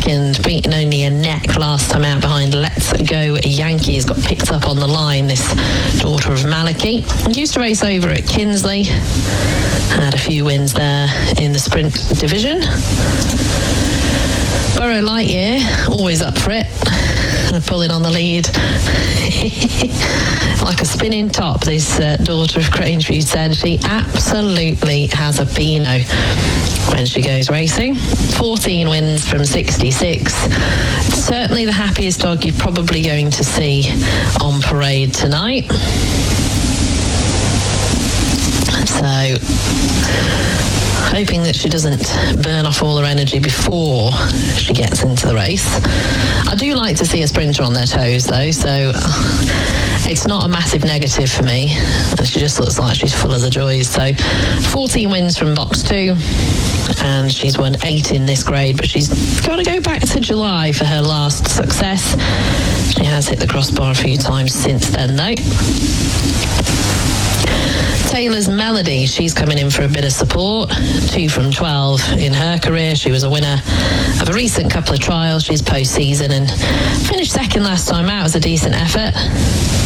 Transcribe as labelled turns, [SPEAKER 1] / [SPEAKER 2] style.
[SPEAKER 1] second, beating only a neck last time out behind Let's Go Yankees. Got picked up on the line, this daughter of Maliki. Used to race over at Kinsley. Had a few wins there in the sprint division. Borough Lightyear, always up for it. Pulling on the lead. Like a spinning top, this daughter of Grangeview said. She absolutely has a beano when she goes racing. 14 wins from 66. Certainly the happiest dog you're probably going to see on parade tonight. So, hoping that she doesn't burn off all her energy before she gets into the race. I do like to see a sprinter on their toes though, so it's not a massive negative for me. She just looks like she's full of the joys. So 14 wins from box 2, and she's won 8 in this grade, but she's got to go back to July for her last success. She has hit the crossbar a few times since then though. Taylor's Melody, she's coming in for a bit of support. 2 from 12 in her career. She was a winner of a recent couple of trials. She's post-season and finished second last time out. It was a decent effort.